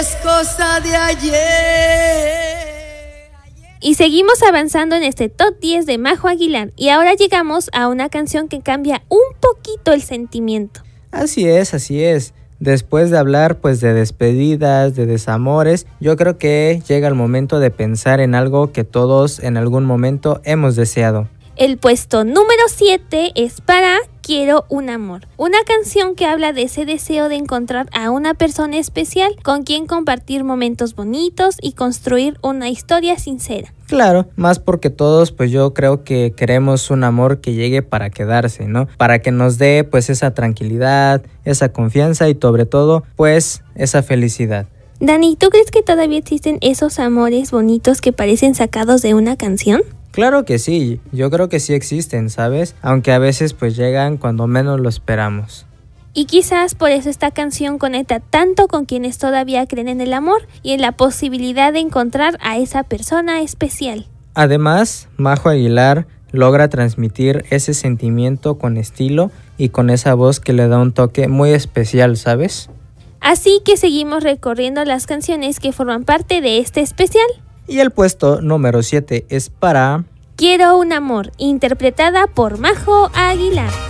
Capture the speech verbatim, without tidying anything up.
es cosa de ayer. Y seguimos avanzando en este top diez de Majo Aguilar y ahora llegamos a una canción que cambia un poquito el sentimiento. Así es, así es. Después de hablar pues de despedidas, de desamores, yo creo que llega el momento de pensar en algo que todos en algún momento hemos deseado. El puesto número siete es para Quiero un amor, una canción que habla de ese deseo de encontrar a una persona especial con quien compartir momentos bonitos y construir una historia sincera. Claro, más porque todos pues yo creo que queremos un amor que llegue para quedarse, ¿no? Para que nos dé pues esa tranquilidad, esa confianza y sobre todo pues esa felicidad. Dani, ¿tú crees que todavía existen esos amores bonitos que parecen sacados de una canción? Claro que sí, yo creo que sí existen, ¿sabes? Aunque a veces pues llegan cuando menos lo esperamos. Y quizás por eso esta canción conecta tanto con quienes todavía creen en el amor y en la posibilidad de encontrar a esa persona especial. Además, Majo Aguilar logra transmitir ese sentimiento con estilo y con esa voz que le da un toque muy especial, ¿sabes? Así que seguimos recorriendo las canciones que forman parte de este especial. Y el puesto número siete es para Quiero un amor, interpretada por Majo Aguilar.